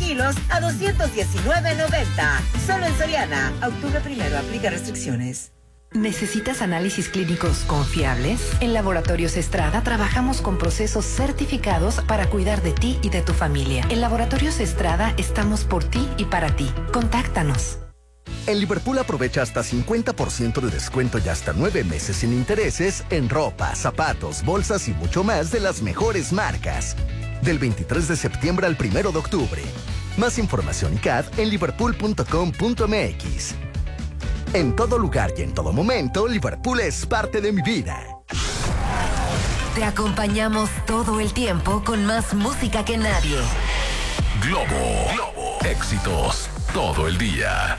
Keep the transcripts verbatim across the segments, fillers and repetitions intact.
kilos a doscientos diecinueve noventa. Solo en Soriana. Octubre primero. Aplica restricciones. ¿Necesitas análisis clínicos confiables? En Laboratorios Estrada trabajamos con procesos certificados para cuidar de ti y de tu familia. En Laboratorios Estrada estamos por ti y para ti. Contáctanos. En Liverpool aprovecha hasta cincuenta por ciento de descuento y hasta nueve meses sin intereses en ropa, zapatos, bolsas y mucho más de las mejores marcas. Del veintitrés de septiembre al primero de octubre. Más información y C A D en liverpool punto com punto m x. En todo lugar y en todo momento, Liverpool es parte de mi vida. Te acompañamos todo el tiempo con más música que nadie. Globo, Globo, éxitos todo el día.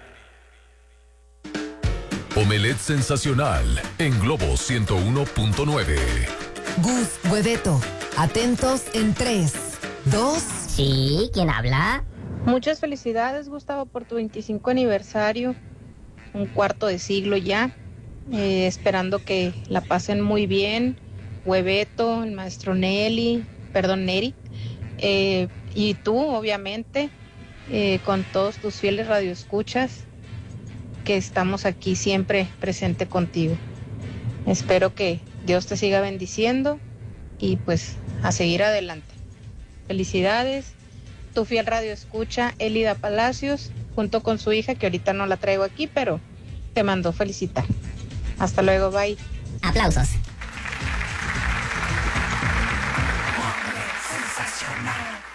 Omelette sensacional en Globo ciento uno punto nueve. Gus, Hueveto, atentos en tres, dos... Sí, ¿quién habla? Muchas felicidades, Gustavo, por tu veinticinco aniversario. Un cuarto de siglo ya. Eh, esperando que la pasen muy bien. Hueveto, el maestro Nelly, perdón, Neri. Eh, y tú, obviamente, eh, con todos tus fieles radioescuchas, que estamos aquí siempre presente contigo. Espero que Dios te siga bendiciendo y pues a seguir adelante. Felicidades, tu fiel radioescucha Elida Palacios, junto con su hija, que ahorita no la traigo aquí, pero te mandó felicitar. Hasta luego, bye. Aplausos. Sensacional.